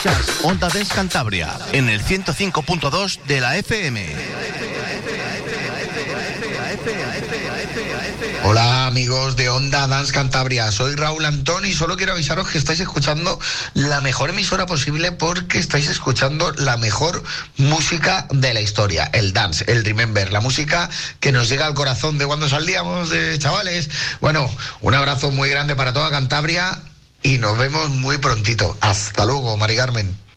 Escuchas Onda Dance Cantabria en el 105.2 de la FM. Hola amigos de Onda Dance Cantabria, soy Raúl Antón y solo quiero avisaros que estáis escuchando la mejor emisora posible porque estáis escuchando la mejor música de la historia, el dance, el remember, la música que nos llega al corazón de cuando salíamos de chavales. Bueno, un abrazo muy grande para toda Cantabria y nos vemos muy prontito. Hasta luego, Mari Carmen.